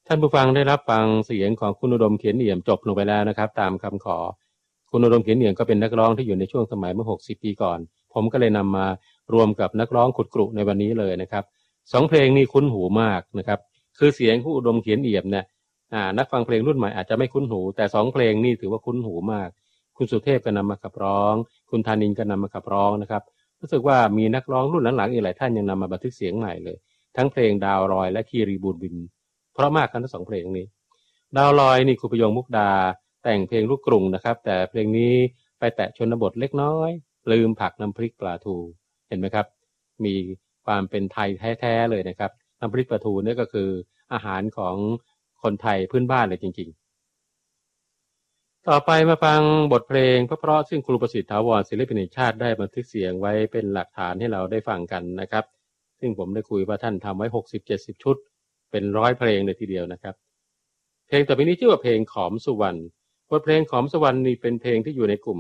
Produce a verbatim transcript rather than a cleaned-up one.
ท่านผู้ฟังได้รับฟังเสียงของคุณอุดมเขียนเอี่ยมจบลงไปแล้วนะครับตามคำขอคุณอุดมเขียนเอี่ยมก็เป็นนักร้องที่อยู่ในช่วงสมัยเมื่อหกสิบปีก่อนผมก็เลยนำมารวมกับนักร้องขุดกรุในวันนี้เลยนะครับสองเพลงนี้คุ้นหูมากนะครับคือเสียงคุณอุดมเขียนเอี่ยมเนี่ยนักฟังเพลงรุ่นใหม่อาจจะไม่คุ้นหูแต่สองเพลงนี้ถือว่าคุ้นหูมากคุณสุเทพก็นำมาขับร้องคุณธานินทร์ก็นำมาขับร้องนะครับรู้สึกว่ามีนักร้องรุ่นหลังๆอีกหลายท่านยังนำมาบันทึกเสียงใหม่เลยทั้งเพลงดาวรอยและคีรีบูนบินเพราะมากทั้งสองเพลงนี้ดาวลอยนี่ครูประยงมุกดาแต่งเพลงลูกกรุงนะครับแต่เพลงนี้ไปแตะชนบทเล็กน้อยลืมผักน้ำพริกปลาทูเห็นไหมครับมีความเป็นไทยแท้ๆเลยนะครับน้ำพริกปลาทูนี่ก็คืออาหารของคนไทยพื้นบ้านเลยจริงๆต่อไปมาฟังบทเพลงเพราะๆซึ่งครูประสิทธิ์ถาวรศิลปินแห่งชาติได้บันทึกเสียงไว้เป็นหลักฐานให้เราได้ฟังกันนะครับซึ่งผมได้คุยว่าท่านทำไว้ หกสิบเจ็ดสิบ ชุดเป็นร้อยเพลงเลยทีเดียวนะครับเพลงต่อไปนี้ชื่อว่าเพลงขอมสุวรรณบทเพลงขอมสุวรรณนี่เป็นเพลงที่อยู่ในกลุ่ม